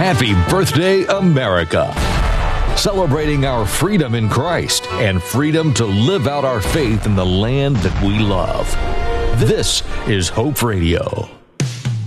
Happy birthday, America. Celebrating our freedom in Christ and freedom to live out our faith in the land that we love. This is Hope Radio.